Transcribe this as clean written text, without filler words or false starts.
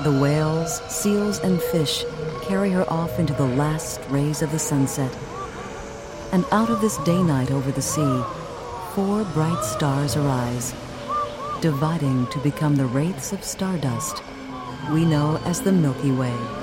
The whales, seals, and fish carry her off into the last rays of the sunset. And out of this day-night over the sea, 4 bright stars arise, dividing to become the wraiths of stardust we know as the Milky Way.